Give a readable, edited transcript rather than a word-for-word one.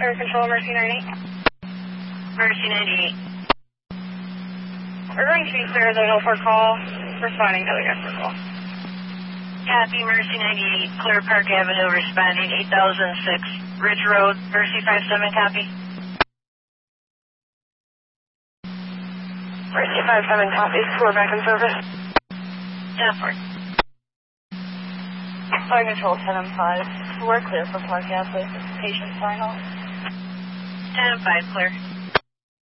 Air Control, Mercy 98. Mercy 98. We're going to be clear of the Milford call. Responding to the Guestford call. Copy, Mercy 98, Clear Park Avenue, responding 8006 Ridge Road, Mercy 57, copy. Mercy 57, copy. We're back in service. 10-4. Flight Control 10-5. We're clear for Park Avenue. Patient final. 10-5, clear.